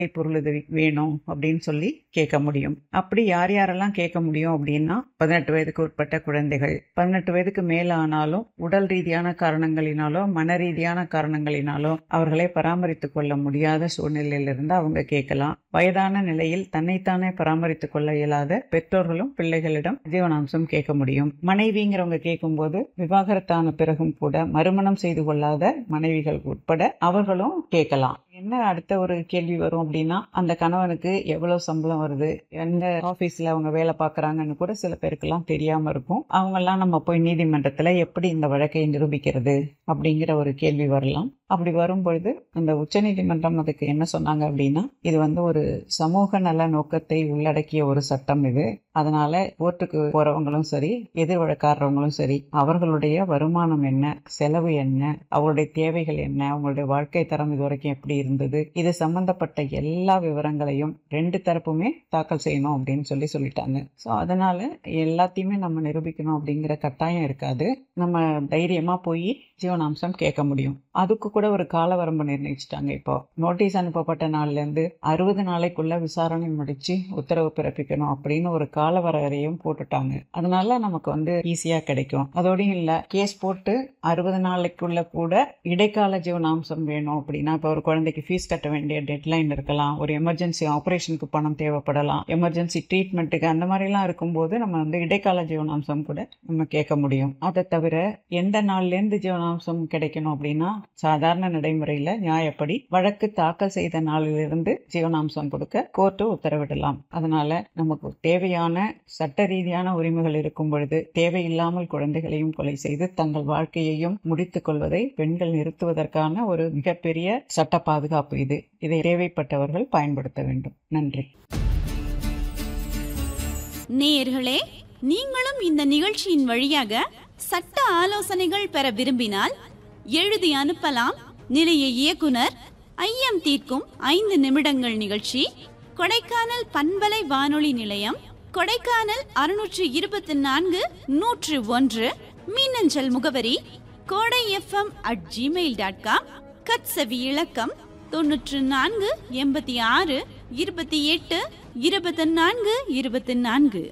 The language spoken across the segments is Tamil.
பொருளுதவி வேணும் அப்படின்னு சொல்லி கேட்க முடியும். அப்படி யார் யாரெல்லாம் கேட்க முடியும் அப்படின்னா 18 வயதுக்கு உட்பட்ட குழந்தைகள், 18 வயதுக்கு மேல ஆனாலும் உடல் ரீதியான காரணங்களினாலோ மன ரீதியான காரணங்களினாலோ அவர்களை பராமரித்துக் கொள்ள முடியாத சூழ்நிலையிலிருந்து அவங்க கேட்கலாம். வயதான நிலையில் தன்னைத்தானே பராமரித்துக் கொள்ள இயலாத பெற்றோர்களும் பிள்ளைகளிடம் ஜீவனாம்சம் கேட்க முடியும். மனைவிங்கிறவங்க கேட்கும்போது விவாகரத்தான பிறகும் கூட மறுமணம் செய்து கொள்ளாத மனைவிகள் உட்பட அவர்களும் கேட்கலாம். என்ன அடுத்த ஒரு கேள்வி வரும் அப்படின்னா, அந்த கணவனுக்கு எவ்வளவு சம்பளம் வருது, எந்த ஆபீஸ்ல அவங்க வேலை பார்க்கறாங்கன்னு கூட சில பேருக்கெல்லாம் தெரியாம இருக்கும். அவங்கெல்லாம் நம்ம போய் நீதிமன்றத்துல எப்படி இந்த வழக்கை நிரூபிக்கிறது அப்படிங்கிற ஒரு கேள்வி வரலாம். அப்படி வரும்பொழுது அந்த உச்சநீதிமன்றம் அதுக்கு என்ன சொன்னாங்க அப்படின்னா, இது ஒரு சமூக நல நோக்கத்தை உள்ளடக்கிய ஒரு சட்டம் இது. அதனால கோர்ட்டுக்கு போறவங்களும் சரி, எதிர் வழக்காடுறவங்களும் சரி, அவர்களுடைய வருமானம் என்ன, செலவு என்ன, அவங்களுடைய தேவைகள் என்ன, அவங்களுடைய வாழ்க்கை தரம் இது வரைக்கும் எப்படி இருந்தது, இது சம்பந்தப்பட்ட எல்லா விவரங்களையும் 2 தரப்புமே தாக்கல் செய்யணும் அப்படின்னு சொல்லிட்டாங்க. ஸோ அதனால எல்லாத்தையுமே நம்ம நிரூபிக்கணும் அப்படிங்கிற கட்டாயம் இருக்காது. நம்ம தைரியமா போய் ஜீவனாம்சம் கேட்க முடியும். அதுக்கு கூட ஒரு கால வரம்பு நிர்ணயிச்சுட்டாங்க. இப்போ நோட்டீஸ் அனுப்பப்பட்ட நாள்ல இருந்து 60 நாளைக்குள்ள விசாரணை முடிச்சு உத்தரவு பிறப்பிக்கணும் அப்படின்னு ஒரு கால வரையறையும் போட்டுட்டாங்க. அதனால நமக்கு ஈஸியா கிடைக்கும். அதோடையும் இல்ல, கேஸ் போட்டு 60 நாளைக்குள்ள கூட இடைக்கால ஜீவனாம்சம் வேணும் அப்படின்னா, இப்போ ஒரு குழந்தைக்கு ஃபீஸ் கட்ட வேண்டிய டெட்லைன் இருக்கலாம், ஒரு எமர்ஜென்சி ஆபரேஷனுக்கு பணம் தேவைப்படலாம், எமர்ஜென்சி ட்ரீட்மெண்ட்டுக்கு, அந்த மாதிரி எல்லாம் இருக்கும்போது நம்ம இடைக்கால ஜீவனாம்சம் கூட நம்ம கேட்க முடியும். அதை தவிர எந்த நாள்ல இருந்து ஜீவனாம்சம் கிடைக்கணும் அப்படின்னா, சாதாரண நடைமுறையில நியாயப்படி வழக்கு தாக்கல் செய்த நாளிலிருந்து ஜீவனாம்சம் கொடுக்க கோர்ட்டு உத்தரவிடலாம். அதனால நமக்கு தேவையான சட்ட ரீதியான உரிமைகள் இருக்கும் பொழுது தேவையில்லாமல் குழந்தைகளையும் கொலை செய்து தங்கள் வாழ்க்கையையும் முடித்துக் கொள்வதை பெண்கள் நிறுத்துவதற்கான ஒரு மிகப்பெரிய சட்ட பாதுகாப்பு இது. இதை தேவைப்பட்டவர்கள் பயன்படுத்த வேண்டும். நன்றி. நேயர்களே, நீங்களும் இந்த நிகழ்ச்சியின் வழியாக சட்ட ஆலோசனைகள் பெற விரும்பினால் எழுதி அனுப்பலாம். நிலைய இயக்குனர், ஐயம் தீர்க்கும் 5 நிமிடங்கள் நிகழ்ச்சி, கொடைக்கானல் பண்பலை வானொலி நிலையம், கொடைக்கானல் 624 101, மின்னஞ்சல் முகவரி kodai.fm@gmail.com, கட்சவி இலக்கம் 94 86 28 24 24.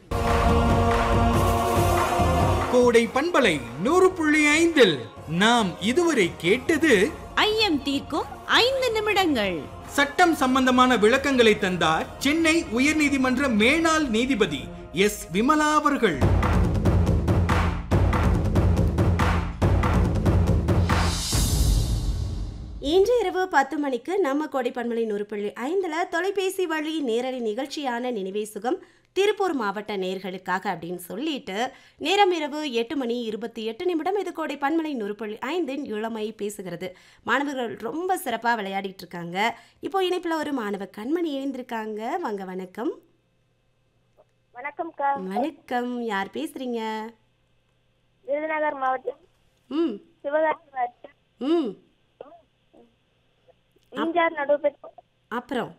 கோடை பண்பலை 100.5 நாம் இதுவரை கேட்டது ஐயம் தீர்க்கும் 5 நிமிடங்கள். சட்டம் சம்பந்தமான விளக்கங்களை தந்தார் சென்னை உயர்நீதிமன்ற மேனாள் நீதிபதி எஸ். விமலா அவர்கள். இன்று இரவு 10 மணிக்கு நம்ம கோடை பண்பலை 100.5 தொலைபேசி வழி நேரடி நிகழ்ச்சியான நினைவே சுகம் திருப்பூர் மாவட்ட நேர்களுக்காக அப்படின்னு சொல்லிட்டு நேரம் இரவு 8:28. இது கோடை பண்பலை 100.5 இளமை பேசுகிறது. மாணவர்கள் ரொம்ப சிறப்பாக விளையாடிட்டு இருக்காங்க. இப்போ இணைப்பில் ஒரு மாணவ கண்மணி எழுந்திருக்காங்க. வாங்க. வணக்கம். வணக்கம்க்கா. வணக்கம். யார் பேசுறீங்க? விருதுநகர் மாவட்டம் சிவகாசி மாவட்டம் அப்புறம்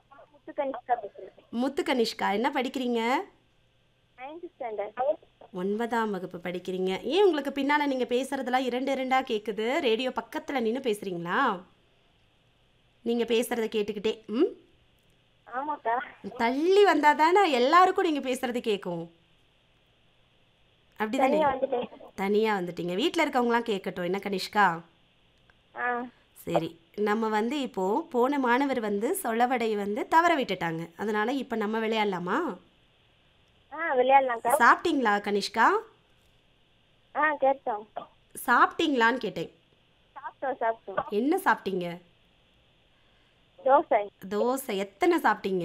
முத்து கனிஷ்கா. என்ன படிக்கிறீங்க? 9th standard. 9ஆம் வகுப்பு படிக்கிறீங்க. ஏன் உங்களுக்கு பின்னால நீங்க பேசுறதெல்லாம் 2 கேக்குது? ரேடியோ பக்கத்துல நின்று பேசுறீங்களா? நீங்க பேசுறத கேட்டுக்கிட்டே ஆமாக்கா. தள்ளி வந்தாதானே எல்லாருக்கும் நீங்க பேசுறது கேட்கும். அப்படிதானே? தனியா வந்துட்டீங்க. வீட்டில் இருக்கவங்களாம் கேட்கட்டும். என்ன கனிஷ்கா? சரி, நம்ம இப்போ போன மாணவர் சொலவடை தவற விட்டுட்டாங்க. அதனால இப்போ நம்ம விளையாடலாமா? விளையாடலாம். சாப்பிட்டீங்களா கனிஷ்கா? கேட்டோம். சாப்பிட்டீங்களான்னு கேட்டேன். சாப்பிட்டோம். என்ன சாப்பிட்டீங்க? தோசை. தோசை. எத்தனை சாப்பிட்டீங்க?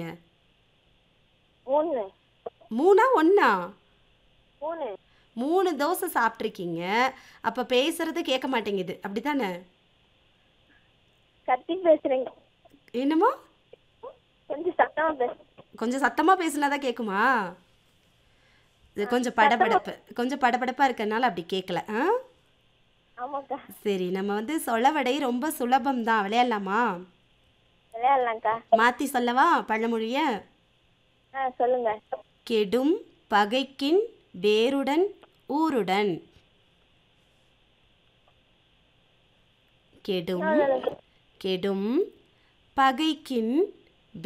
3. 3ஆ 1ஆ? 3. 3 தோசை சாப்பிட்ருக்கீங்க. அப்போ பேசுறது கேட்க மாட்டேங்குது, அப்படித்தானே? கத்தி பேசுறீங்க. என்னமோ? கொஞ்சம் சத்தமா பேசினாதான் கேட்குமா? இது கொஞ்சம் படபடப்பா இருக்கறனால அப்படி கேட்கல. ஆமாக்கா. சரி, நம்ம சொலவடை ரொம்ப சுலபம் தான். விளையாடலாமா? விளையாடலாம்க்கா. மாத்தி சொல்லவா பழமொழிய? சொல்லுங்க. கெடும் பகைக்கின் வேருடன் ஊருடன். கெடும் பகைக்கின்